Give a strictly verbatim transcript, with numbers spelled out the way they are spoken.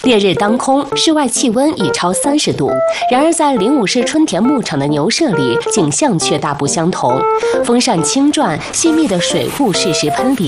烈日当空，室外气温已超三十度。然而，在灵武市春田牧场的牛舍里，景象却大不相同。风扇轻转，细密的水雾适时喷淋。